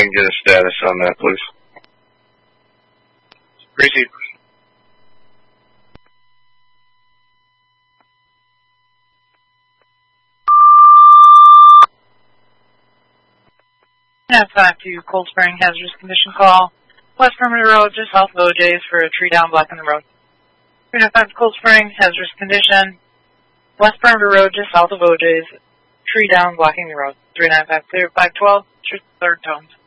and get a status on that, please. Receive. Back to Cold Spring hazardous condition call. West Perimeter Road, just south of OJ's for a tree down blocking the road. 395 to Cold Spring, hazardous condition. West Perimeter Road, just south of OJ's, tree down blocking the road. 395 clear, 512, third tones.